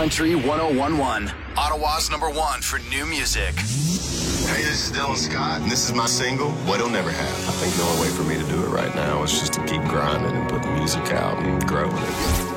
Country 1011, Ottawa's #1 for new music. Hey, this is Dylan Scott, and this is my single, What He'll Never Have. I think the only way for me to do it right now is just to keep grinding and putting music out and growing it.